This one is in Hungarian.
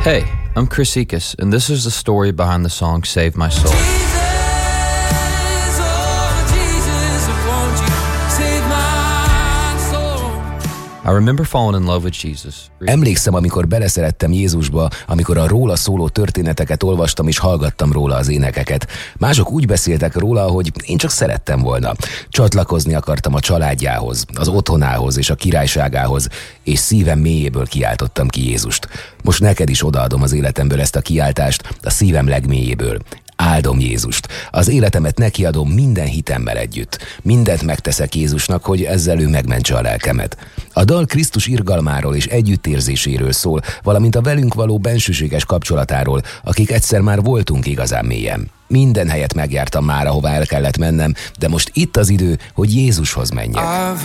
Hey, I'm Chris Ekus, and this is the story behind the song Save My Soul. I remember falling in love with Jesus. Emlékszem, amikor beleszerettem Jézusba, amikor a róla szóló történeteket olvastam és hallgattam róla az énekeket. Mások úgy beszéltek róla, hogy én csak szerettem volna. Csatlakozni akartam a családjához, az otthonához és a királyságához, és szívem mélyéből kiáltottam ki Jézust. Most neked is odaadom az életemből ezt a kiáltást, a szívem legmélyéből. Áldom Jézust. Az életemet nekiadom minden hitemmel együtt. Mindent megteszek Jézusnak, hogy ezzel ő megmentse a lelkemet. A dal Krisztus irgalmáról és együttérzéséről szól, valamint a velünk való bensőséges kapcsolatáról, akik egyszer már voltunk igazán mélyen. Minden helyet megjártam már, ahová el kellett mennem, de most itt az idő, hogy Jézushoz menjek.